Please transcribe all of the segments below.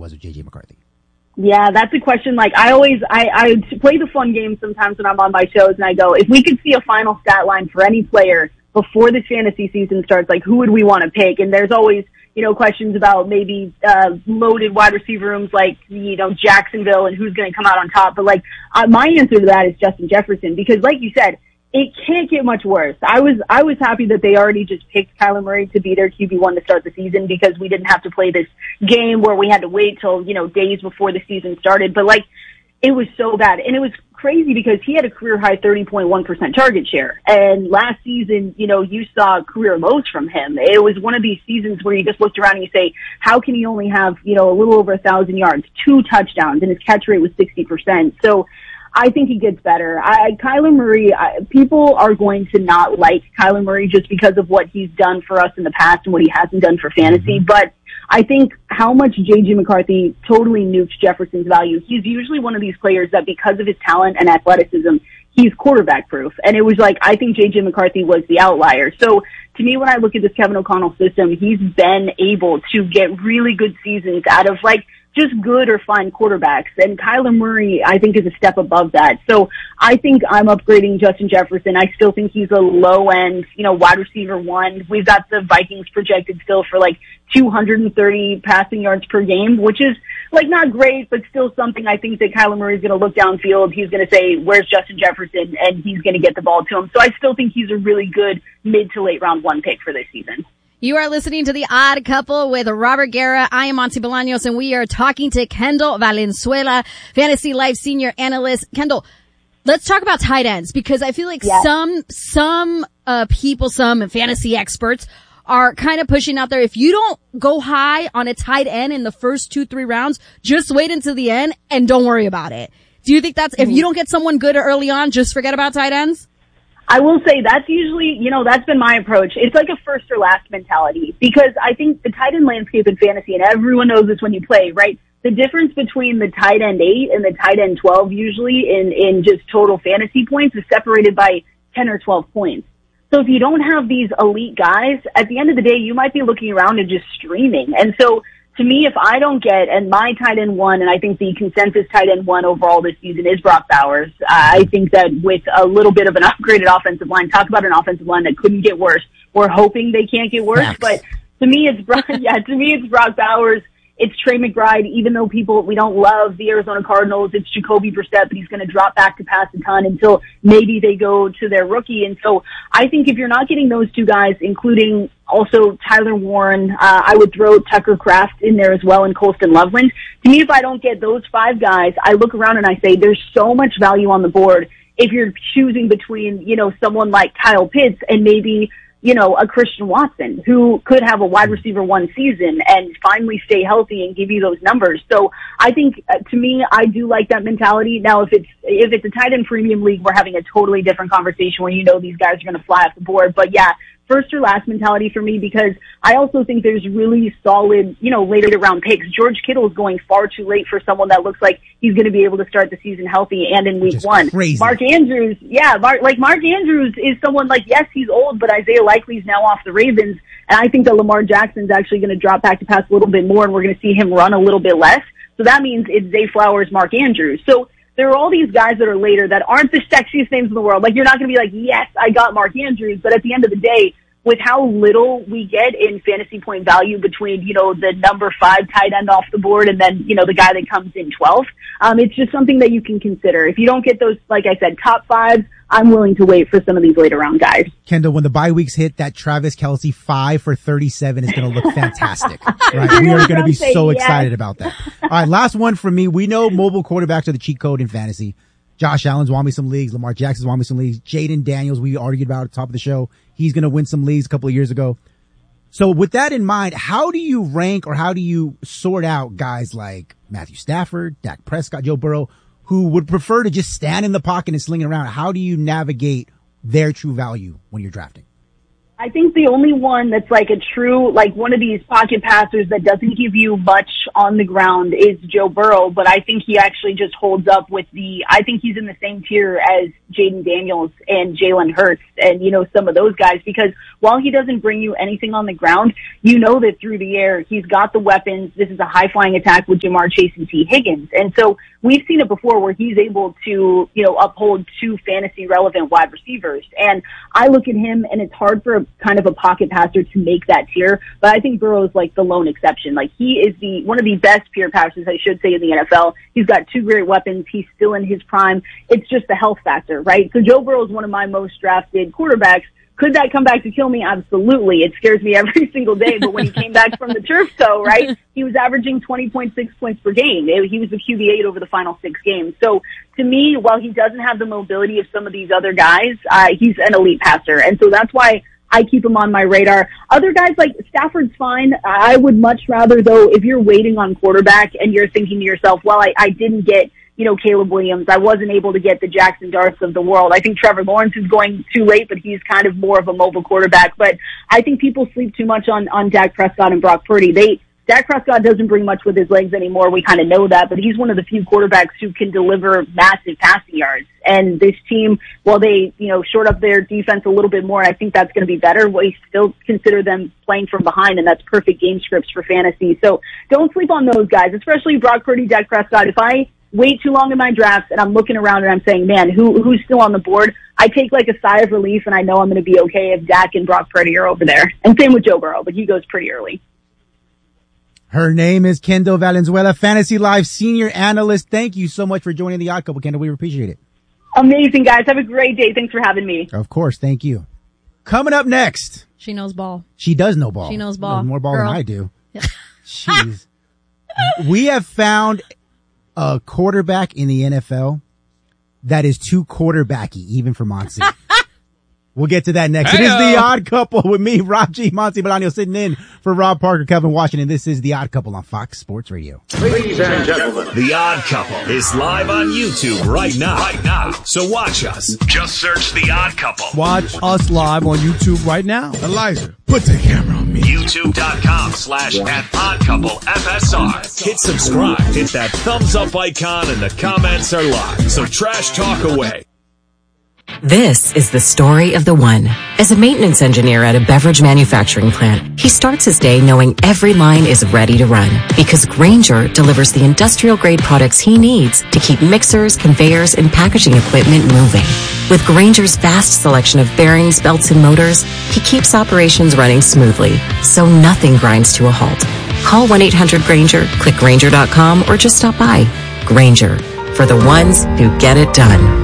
was with J.J. McCarthy? Yeah, that's a question. Like, I play the fun game sometimes when I'm on my shows, and I go, if we could see a final stat line for any player before the fantasy season starts, like, who would we want to pick? And there's always, questions about maybe loaded wide receiver rooms like, Jacksonville and who's going to come out on top. But, my answer to that is Justin Jefferson, because like you said, it can't get much worse. I was happy that they already just picked Kyler Murray to be their QB1 to start the season, because we didn't have to play this game where we had to wait till, days before the season started. But it was so bad. And it was crazy because he had a career high 30.1% target share. And last season, you saw career lows from him. It was one of these seasons where you just looked around and you say, how can he only have, a little over 1,000 yards, 2 touchdowns, and his catch rate was 60%. So I think he gets better. Kyler Murray, people are going to not like Kyler Murray just because of what he's done for us in the past and what he hasn't done for fantasy. But I think how much J.J. McCarthy totally nukes Jefferson's value. He's usually one of these players that because of his talent and athleticism, he's quarterback proof. And it was I think J.J. McCarthy was the outlier. So to me, when I look at this Kevin O'Connell system, he's been able to get really good seasons out of just good or fine quarterbacks. And Kyler Murray, I think, is a step above that. So I think I'm upgrading Justin Jefferson. I still think he's a low-end, wide receiver 1. We've got the Vikings projected still for 230 passing yards per game, which is not great, but still something I think that Kyler Murray is going to look downfield. He's going to say, where's Justin Jefferson? And he's going to get the ball to him. So I still think he's a really good mid to late round 1 pick for this season. You are listening to The Odd Couple with Robert Guerra. I am Monty Bolaños, and we are talking to Kendall Valenzuela, Fantasy Life Senior Analyst. Kendall, let's talk about tight ends, because I feel like some people, some fantasy experts are kind of pushing out there. If you don't go high on a tight end in the first 2-3 rounds, just wait until the end and don't worry about it. Do you think if you don't get someone good early on, just forget about tight ends? I will say that's usually, that's been my approach. It's like a first or last mentality, because I think the tight end landscape in fantasy, and everyone knows this when you play, right? The difference between the tight end 8 and the tight end 12 usually in just total fantasy points is separated by 10 or 12 points. So if you don't have these elite guys, at the end of the day, you might be looking around and just streaming. And so to me, if I don't get, and my tight end 1, and I think the consensus tight end 1 overall this season is Brock Bowers. I think that with a little bit of an upgraded offensive line, talk about an offensive line that couldn't get worse. We're hoping they can't get worse, but to me, it's Brock Bowers. It's Trey McBride, even though we don't love the Arizona Cardinals. It's Jacoby Brissett, but he's going to drop back to pass a ton until maybe they go to their rookie. And so I think if you're not getting those 2 guys, including also Tyler Warren, I would throw Tucker Kraft in there as well, and Colston Loveland. To me, if I don't get those 5 guys, I look around and I say there's so much value on the board if you're choosing between, someone like Kyle Pitts and maybe a Christian Watson who could have a wide receiver 1 season and finally stay healthy and give you those numbers. So I think, to me, I do like that mentality. Now, if it's a tight end premium league, we're having a totally different conversation where these guys are going to fly off the board. But yeah, first or last mentality for me, because I also think there's really solid, later round picks. George Kittle is going far too late for someone that looks like he's going to be able to start the season healthy and in week 1. Crazy. Mark Andrews, Mark Andrews is someone yes, he's old, but Isaiah Likely's now off the Ravens, and I think that Lamar Jackson's actually going to drop back to pass a little bit more, and we're going to see him run a little bit less. So that means it's Zay Flowers, Mark Andrews. So there are all these guys that are later that aren't the sexiest names in the world. You're not going to be yes, I got Mark Andrews, but at the end of the day, with how little we get in fantasy point value between, the number 5 tight end off the board and then, the guy that comes in 12th, it's just something that you can consider. If you don't get those, like I said, top 5, I'm willing to wait for some of these later round guys. Kendall, when the bye weeks hit, that Travis Kelce 5 for 37 is going to look fantastic. Right? We are going to be so excited about that. All right, last one from me. We know mobile quarterbacks are the cheat code in fantasy. Josh Allen's won me some leagues. Lamar Jackson's won me some leagues. Jaden Daniels, we argued about at the top of the show. He's going to win some leagues a couple of years ago. So with that in mind, how do you rank or how do you sort out guys like Matthew Stafford, Dak Prescott, Joe Burrow, who would prefer to just stand in the pocket and sling it around? How do you navigate their true value when you're drafting? I think the only one that's like a true, like one of these pocket passers that doesn't give you much on the ground is Joe Burrow, but I think he actually just holds up with I think he's in the same tier as Jaden Daniels and Jalen Hurts and, some of those guys, because while he doesn't bring you anything on the ground, you know that through the air, he's got the weapons. This is a high flying attack with Jamar Chase and T. Higgins. And so we've seen it before where he's able to, uphold two fantasy relevant wide receivers. And I look at him and it's hard for kind of a pocket passer to make that tier, but I think Burrow's like the lone exception. Like he is one of the best pure passers, I should say, in the NFL. He's got two great weapons. He's still in his prime. It's just the health factor, right? So Joe Burrow is one of my most drafted quarterbacks. Could that come back to kill me? Absolutely. It scares me every single day. But when he came back from the turf toe, right, he was averaging 20.6 points per game. He was the QB8 over the final 6 games. So to me, while he doesn't have the mobility of some of these other guys, he's an elite passer. And so that's why I keep him on my radar. Other guys like Stafford's fine. I would much rather, though, if you're waiting on quarterback and you're thinking to yourself, well, I didn't get Caleb Williams. I wasn't able to get the Jackson Darts of the world. I think Trevor Lawrence is going too late, but he's kind of more of a mobile quarterback. But I think people sleep too much on Dak Prescott and Brock Purdy. Dak Prescott doesn't bring much with his legs anymore. We kind of know that, but he's one of the few quarterbacks who can deliver massive passing yards. And this team, while they, short up their defense a little bit more, I think that's going to be better. We still consider them playing from behind, and that's perfect game scripts for fantasy. So don't sleep on those guys, especially Brock Purdy, Dak Prescott. If I wait too long in my drafts and I'm looking around and I'm saying, man, who's still on the board? I take like a sigh of relief and I know I'm going to be okay if Dak and Brock Purdy are over there. And same with Joe Burrow, but he goes pretty early. Her name is Kendall Valenzuela, Fantasy Live senior analyst. Thank you so much for joining the Odd Couple, Kendall. We appreciate it. Amazing, guys. Have a great day. Thanks for having me. Of course. Thank you. Coming up next. She knows ball. She does know ball. She knows ball. More ball Girl. than I do. Jeez. We have found a quarterback in the NFL that is too quarterbacky, even for Monty. We'll get to that next. Hey-o. It is The Odd Couple with me, Rob G. Monty Bolaños, sitting in for Rob Parker, Kevin Washington. This is The Odd Couple on Fox Sports Radio. Ladies and gentlemen, The Odd Couple is live on YouTube right now. So watch us. Just search The Odd Couple. Watch us live on YouTube right now. Elijah, put the camera on me. YouTube.com/@oddcouplefsr. Hit subscribe. Hit that thumbs up icon and the comments are live. So trash talk away. This is the story of the one. As a maintenance engineer at a beverage manufacturing plant, he starts his day knowing every line is ready to run because Grainger delivers the industrial-grade products he needs to keep mixers, conveyors, and packaging equipment moving. With Grainger's vast selection of bearings, belts, and motors, he keeps operations running smoothly, so nothing grinds to a halt. Call 1-800-GRAINGER, click Grainger.com, or just stop by. Grainger, for the ones who get it done.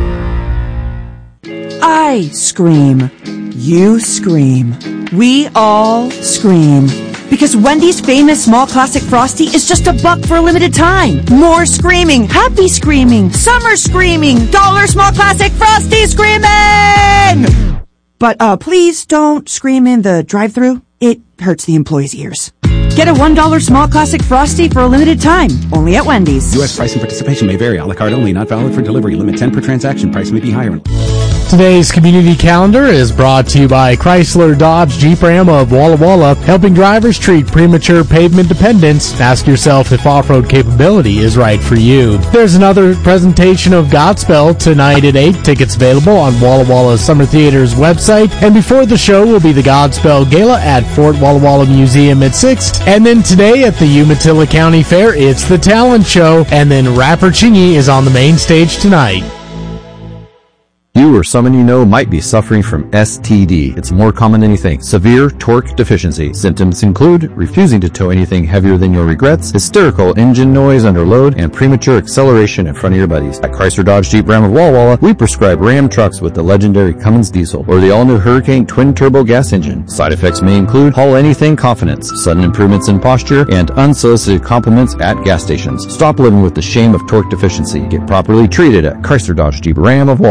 I scream. You scream. We all scream. Because Wendy's famous small classic Frosty is just $1 for a limited time. More screaming, happy screaming, summer screaming, dollar small classic Frosty screaming! But please don't scream in the drive-thru. It hurts the employees' ears. Get a $1 small classic Frosty for a limited time, only at Wendy's. U.S. price and participation may vary. A la carte only, not valid for delivery. Limit 10 per transaction. Price may be higher. Today's community calendar is brought to you by Chrysler Dodge Jeep Ram of Walla Walla, helping drivers treat premature pavement dependence. Ask yourself if off-road capability is right for you. There's another presentation of Godspell tonight at 8. Tickets available on Walla Walla Summer Theater's website. And before the show will be the Godspell Gala at Fort Walla Walla Museum at 6. And then today at the Umatilla County Fair, it's the Talent Show. And then rapper Chingy is on the main stage tonight. You or someone you know might be suffering from STD. It's more common than you think. Severe torque deficiency. Symptoms include refusing to tow anything heavier than your regrets, hysterical engine noise under load, and premature acceleration in front of your buddies. At Chrysler Dodge Jeep Ram of Walla Walla, we prescribe Ram trucks with the legendary Cummins diesel or the all-new Hurricane twin-turbo gas engine. Side effects may include haul anything confidence, sudden improvements in posture, and unsolicited compliments at gas stations. Stop living with the shame of torque deficiency. Get properly treated at Chrysler Dodge Jeep Ram of Walla Walla.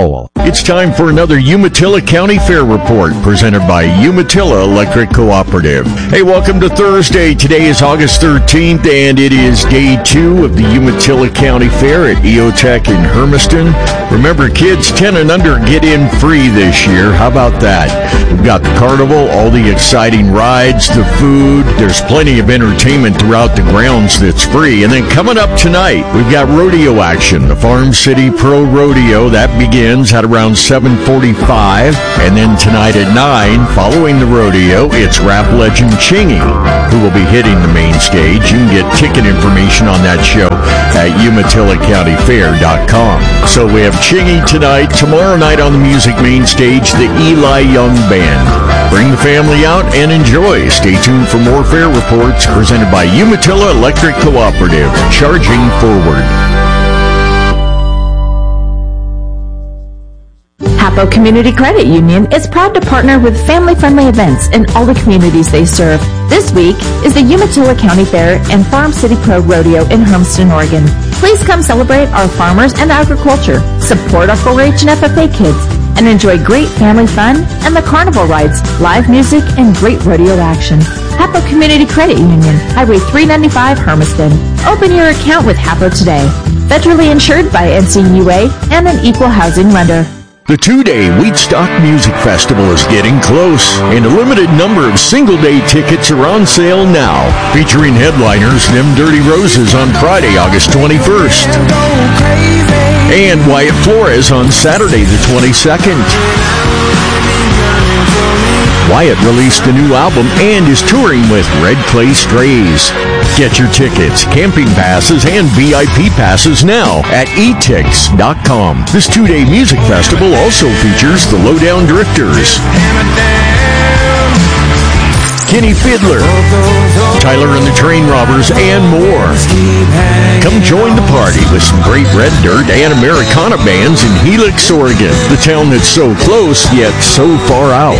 It's time for another Umatilla County Fair Report presented by Umatilla Electric Cooperative. Hey, welcome to Thursday. Today is August 13th, and it is day 2 of the Umatilla County Fair at EOTech in Hermiston. Remember, kids 10 and under get in free this year. How about that? We've got the carnival, all the exciting rides, the food. There's plenty of entertainment throughout the grounds that's free. And then coming up tonight, we've got rodeo action. The Farm City Pro Rodeo, that begins at around 7:45. And then tonight at 9, following the rodeo, it's rap legend Chingy, who will be hitting the main stage. You can get ticket information on that show at UmatillaCountyFair.com. So we have Chingy tonight. Tomorrow night on the music main stage, the Eli Young Band. Bring the family out and enjoy. Stay tuned for more fair reports presented by Umatilla Electric Cooperative. Charging forward. Hapo Community Credit Union is proud to partner with family-friendly events in all the communities they serve. This week is the Umatilla County Fair and Farm City Pro Rodeo in Hermiston, Oregon. Please come celebrate our farmers and agriculture, support our 4-H and FFA kids, and enjoy great family fun and the carnival rides, live music, and great rodeo action. Hapo Community Credit Union, Highway 395, Hermiston. Open your account with Hapo today. Federally insured by NCUA and an equal housing lender. The 2-day Wheatstock Music Festival is getting close, and a limited number of single-day tickets are on sale now. Featuring headliners Them Dirty Roses on Friday, August 21st. And Wyatt Flores on Saturday, the 22nd. Wyatt released a new album and is touring with Red Clay Strays. Get your tickets, camping passes, and VIP passes now at etix.com. This 2-day music festival also features the Lowdown Drifters, Kenny Fiddler, Tyler and the Train Robbers, and more. Come join the party with some great Red Dirt and Americana bands in Helix, Oregon, the town that's so close yet so far out.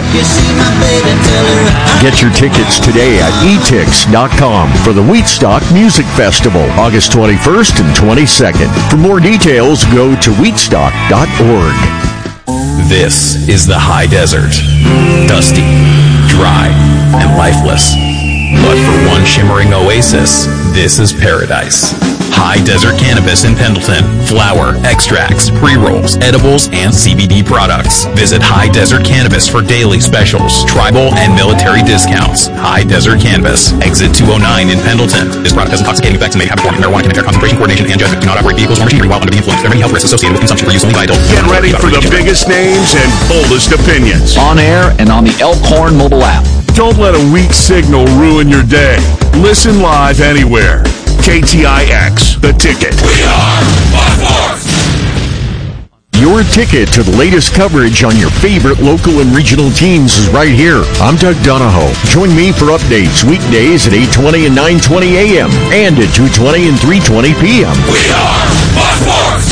Get your tickets today at etix.com for the Wheatstock Music Festival, August 21st and 22nd. For more details, go to wheatstock.org. This is the high desert. Dusty, dry, and lifeless. But for one shimmering oasis, this is paradise. High Desert Cannabis in Pendleton. Flower, extracts, pre-rolls, edibles, and CBD products. Visit High Desert Cannabis for daily specials, tribal, and military discounts. High Desert Cannabis. Exit 209 in Pendleton. This product has intoxicating effects and may have a form of marijuana can impair concentration, coordination, and judgment. Do not operate vehicles or machinery while under the influence. There are many health risks associated with consumption for use only by adults. Get ready for the biggest names and boldest opinions. On air and on the Elkhorn mobile app. Don't let a weak signal ruin your day. Listen live anywhere. KTIX, The Ticket. We are one force. Your ticket to the latest coverage on your favorite local and regional teams is right here. I'm Doug Donahoe. Join me for updates weekdays at 8:20 and 9:20 a.m. and at 2:20 and 3:20 p.m. We are one force.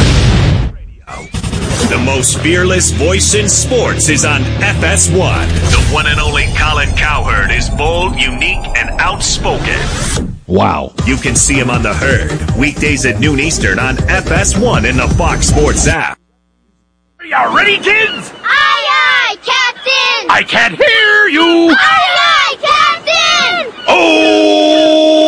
The most fearless voice in sports is on FS1. The one and only Colin Cowherd is bold, unique, and outspoken. Wow. You can see him on The Herd, weekdays at noon Eastern on FS1 and the Fox Sports app. Are you ready, kids? Aye, aye, Captain! I can't